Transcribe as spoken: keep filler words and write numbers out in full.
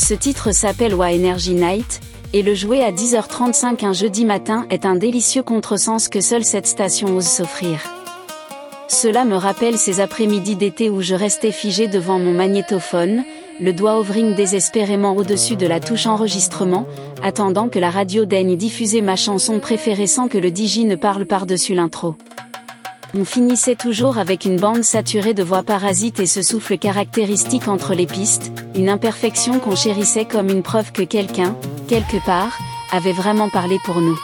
Ce titre s'appelle Wa Energy Night, et le jouer à dix heures trente-cinq un jeudi matin est un délicieux contresens que seule cette station ose s'offrir. Cela me rappelle ces après-midi d'été où je restais figé devant mon magnétophone, le doigt hovering désespérément au-dessus de la touche enregistrement, attendant que la radio daigne diffuser ma chanson préférée sans que le D J ne parle par-dessus l'intro. On finissait toujours avec une bande saturée de voix parasites et ce souffle caractéristique entre les pistes, une imperfection qu'on chérissait comme une preuve que quelqu'un, quelque part, avait vraiment parlé pour nous.